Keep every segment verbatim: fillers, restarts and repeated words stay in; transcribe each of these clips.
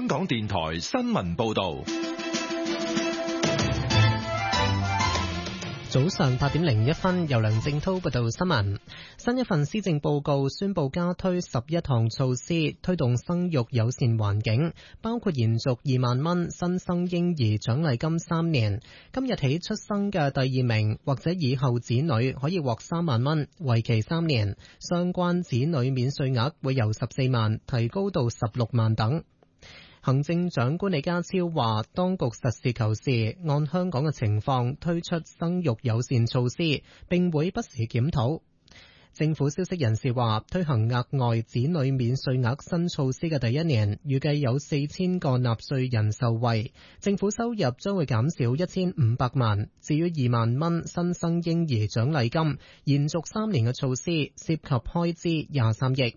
香港電台新聞報道。 早上八點零一分，由梁正濤報道新聞。新一份施政報告宣布加推十一項措施，推動生育友善環境，包括延續二萬蚊新生嬰兒獎勵金三年，今日起出生嘅第二名或者以後子女可以獲三萬蚊，為期三年。相關子女免稅額會由十四萬提高到十六萬等。行政長官李家超話，當局實事求是，按香港嘅情況推出生育友善措施，並會不時檢討。政府消息人士話，推行額外子女免稅額新措施嘅第一年，預計有四千個納稅人受惠，政府收入將會減少一千五百萬。至於二萬蚊新生嬰兒獎勵金，延續三年嘅措施，涉及開支廿三億。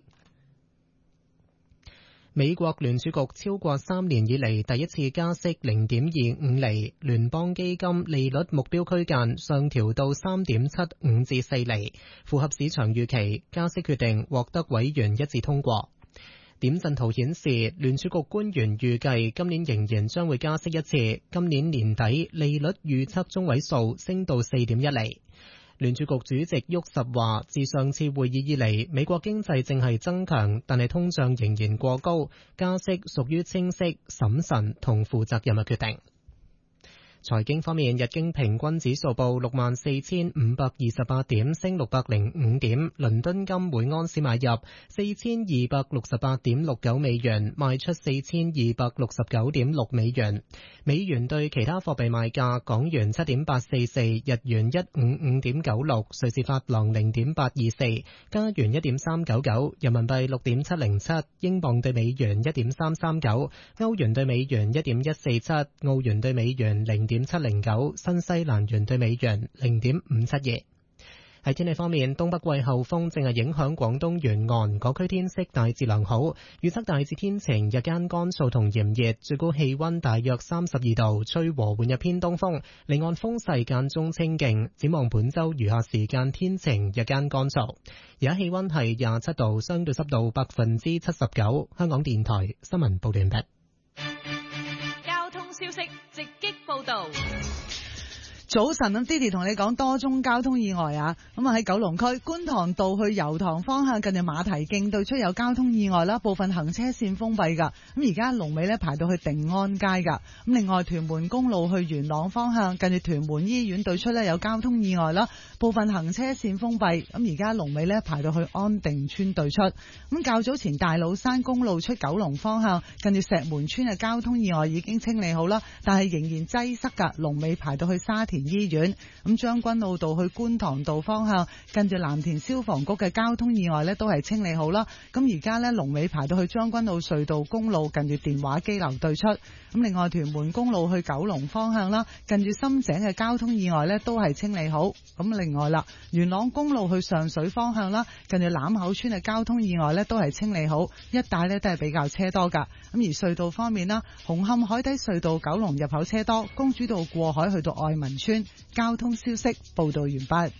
美國聯儲局超過三年以嚟第一次加息零點二五厘，聯邦基金利率目標區間上調到三點七五至四厘，符合市場預期。加息決定獲得委員一致通過。點陣圖顯示，聯儲局官員預計今年仍然將會加息一次，今年年底利率預測中位數升到四點一厘。聯儲局主席沃什話，自上次會議以嚟，美國經濟正係增強，但係通脹仍然過高，加息屬於清晰、審慎同負責任嘅決定。財經方面，日經平均指數報六萬四千五百二十八點，升六百零五點。倫敦金每盎司買入四千二百六十八點六九美元，賣出四千二百六十九點六美元。美元對其他貨幣賣價：港元七點八四四，日元一五五點九六，瑞士法郎零點八二四，加元一點三九九，人民幣六點七零七，英鎊對美元一點三三九，歐元對美元一點一四七，澳元對美元零點七零九，新西蘭元對美元零點五七二。喺天氣方面，東北季候風正係影響廣東沿岸，各區天色大致良好，預測大致天晴，日間乾燥同炎熱，最高氣溫大約三十二度，吹和緩日偏東風，離岸風勢間中清勁。展望本周餘下時間天晴，日間乾燥。而家氣溫係廿七度，相對濕度百分之七十九。香港電台新聞報道完畢。 交通消息直擊報道。 早晨，咁 Didi 同你講多宗交通意外啊！咁啊喺九龍區觀塘道去油塘方向，近住馬蹄徑對出有交通意外啦，部分行車線封閉噶。咁而家龍尾咧排到去定安街噶。咁另外屯門公路去元朗方向，近住屯門醫院對出咧有交通意外啦，部分行車線封閉。咁而家龍尾咧排到去安定村對出。咁較早前大老山公路出九龍方向，近住石門村嘅交通意外已經清理好啦，但係仍然擠塞噶，龍尾排到去沙田醫院。咁將軍澳道去觀塘道方向，近住藍田消防局嘅交通意外呢都係清理好啦。咁而家呢，龍尾排到去將軍澳隧道公路，近住電話機樓對出。咁另外屯門公路去九龍方向啦，近住深井嘅交通意外呢都係清理好。咁另外啦，元朗公路去上水方向啦，近住欖口村嘅交通意外呢都係清理好，一帶呢都係比較車多噶。咁而隧道方面啦，紅磡海底隧道九龍入口車多，公主道過海去到愛民村。交通消息報道完畢。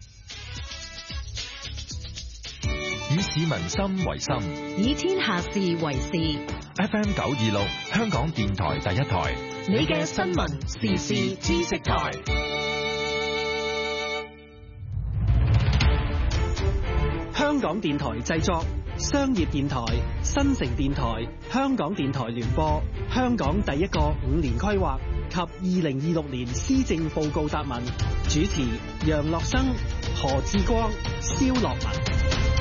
以市民心為心， 以天下事為事。 F M 九二六，香港電台第一台， 你嘅新聞時事知識台。 香港電台製作，商業電台、新城電台、香港電台聯播，香港第一個五年規劃及二零二六年施政報告答問，主持楊樂生、何志光、蕭樂文。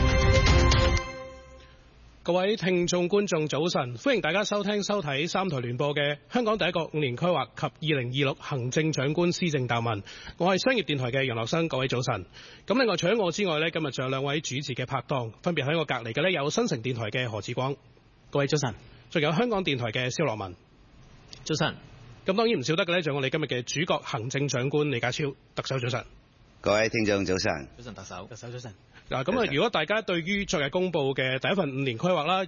各位聽眾觀眾早晨，歡迎大家收聽收睇三台聯播嘅香港第一個五年規劃及二零二六行政長官施政答問。我係商業電台嘅楊樂生，各位早晨。咁另外除咗我之外呢，今日仲有兩位主持嘅拍檔，分別喺我隔離嘅呢，有新城電台嘅何志光， 各位早晨。 仲有香港電台嘅蕭樂文， 早晨。 咁當然唔少得嘅呢，仲有我哋今日嘅主角行政長官李家超，特首早晨。 各位聽眾早晨。 早晨，特首。特首早晨。 嗱，咁啊，如果大家對於昨日公布嘅第一份五年規劃啦，